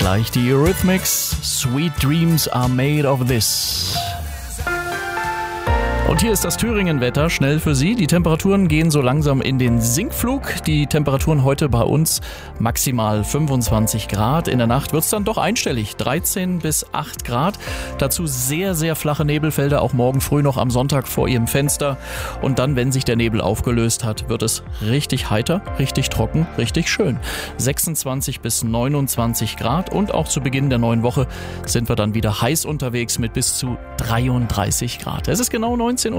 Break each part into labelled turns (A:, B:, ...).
A: Gleich die Eurythmics, Sweet Dreams are made of this. Und hier ist das Thüringen-Wetter schnell für Sie. Die Temperaturen gehen so langsam in den Sinkflug. Die Temperaturen heute bei uns maximal 25 Grad. In der Nacht wird es dann doch einstellig, 13 bis 8 Grad. Dazu sehr, sehr flache Nebelfelder, auch morgen früh noch am Sonntag vor Ihrem Fenster. Und dann, wenn sich der Nebel aufgelöst hat, wird es richtig heiter, richtig trocken, richtig schön. 26 bis 29 Grad und auch zu Beginn der neuen Woche sind wir dann wieder heiß unterwegs mit bis zu 33 Grad. Es ist genau 19:30 Uhr.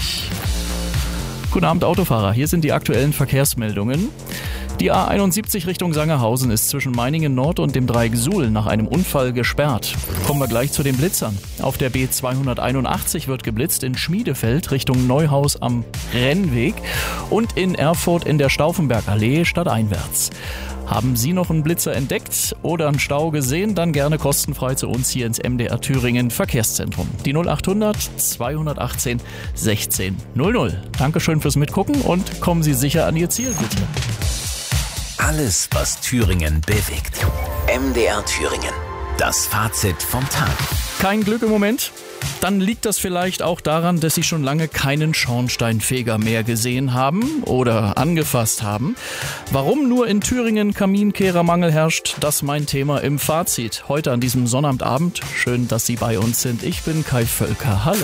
A: Guten Abend, Autofahrer. Hier sind die aktuellen Verkehrsmeldungen. Die A71 Richtung Sangerhausen ist zwischen Meiningen Nord und dem Dreieck Suhl nach einem Unfall gesperrt. Kommen wir gleich zu den Blitzern. Auf der B281 wird geblitzt in Schmiedefeld Richtung Neuhaus am Rennweg und in Erfurt in der Stauffenbergallee stadteinwärts. Haben Sie noch einen Blitzer entdeckt oder einen Stau gesehen? Dann gerne kostenfrei zu uns hier ins MDR Thüringen Verkehrszentrum. Die 0800 218 16 00. Dankeschön fürs Mitgucken und kommen Sie sicher an Ihr Ziel, bitte.
B: Alles, was Thüringen bewegt. MDR Thüringen. Das Fazit vom Tag.
A: Kein Glück im Moment? Dann liegt das vielleicht auch daran, dass Sie schon lange keinen Schornsteinfeger mehr gesehen haben oder angefasst haben. Warum nur in Thüringen Kaminkehrermangel herrscht, das mein Thema im Fazit. Heute an diesem Sonnabendabend. Schön, dass Sie bei uns sind. Ich bin Kai Völker. Hallo.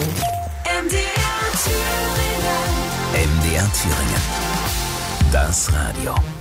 B: MDR Thüringen. Das Radio.